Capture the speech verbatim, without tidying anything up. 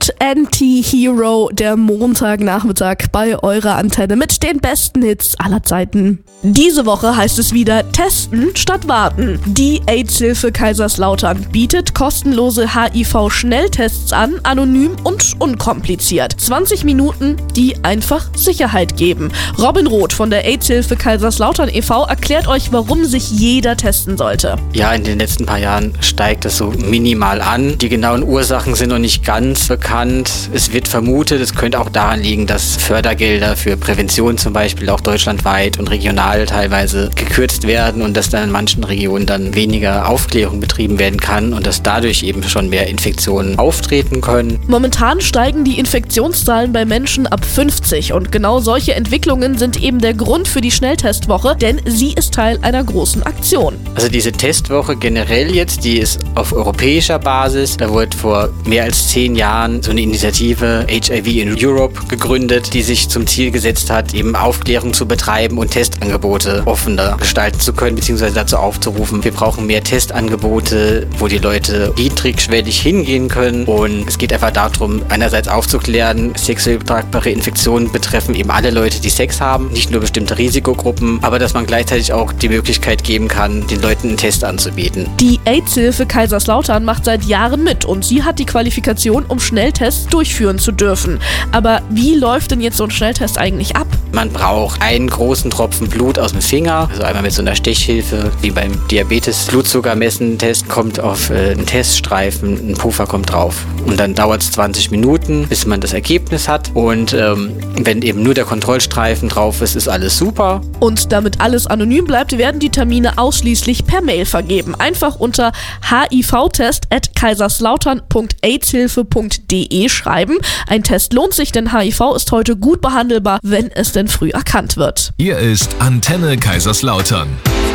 ist Anti-Hero, der Montagnachmittag bei eurer Antenne mit den besten Hits aller Zeiten. Diese Woche heißt es wieder Testen statt Warten. Die AIDS-Hilfe Kaiserslautern bietet kostenlose H I V-Schnelltests an, anonym und unkompliziert. zwanzig Minuten, die einfach Sicherheit geben. Robin Roth von der AIDS-Hilfe Kaiserslautern e V erklärt euch, warum sich jeder testen sollte. Ja, in den letzten paar Jahren steigt das so minimal an. Die genauen Ursachen sind noch nicht ganz bekannt. Es wird vermutet, es könnte auch daran liegen, dass Fördergelder für Prävention zum Beispiel auch deutschlandweit und regional teilweise gekürzt werden und dass dann in manchen Regionen dann weniger Aufklärung betrieben werden kann und dass dadurch eben schon mehr Infektionen auftreten können. Momentan steigen die Infektionszahlen bei Menschen ab fünfzig und genau solche Entwicklungen sind eben der Grund für die Schnelltestwoche, denn sie ist Teil einer großen Aktion. Also diese Testwoche generell jetzt, die ist auf europäischer Basis. Da wurde vor mehr als zehn Jahren so eine Initiative H I V in Europe gegründet, die sich zum Ziel gesetzt hat, eben Aufklärung zu betreiben und Testangebote offener gestalten zu können, beziehungsweise dazu aufzurufen, wir brauchen mehr Testangebote, wo die Leute niedrigschwellig hingehen können. Und es geht einfach darum, einerseits aufzuklären, sexuell übertragbare Infektionen betreffen eben alle Leute, die Sex haben, nicht nur bestimmte Risikogruppen, aber dass man gleichzeitig auch die Möglichkeit geben kann, den Leuten einen Test anzubieten. Die AIDS-Hilfe Kaiserslautern macht seit Jahren mit und sie hat die Qualifikation, um Schnelltests durchführen zu dürfen. Aber wie läuft denn jetzt so ein Schnelltest eigentlich ab? Man braucht einen großen Tropfen Blut aus dem Finger, also einmal mit so einer Stechhilfe, wie beim Diabetes. Blutzuckermessen-Test kommt auf äh, einen Teststreifen, ein Puffer kommt drauf. Und dann dauert es zwanzig Minuten, bis man das Ergebnis hat. Und ähm, wenn eben nur der Kontrollstreifen drauf ist, ist alles super. Und damit alles anonym bleibt, werden die Termine ausschließlich per Mail vergeben. Einfach unter h i v test at kaiserslautern punkt aidshilfe punkt d e schreiben. Ein Test lohnt sich, denn H I V ist heute gut behandelbar, wenn es denn früh erkannt wird. Hier ist Antenne Kaiserslautern.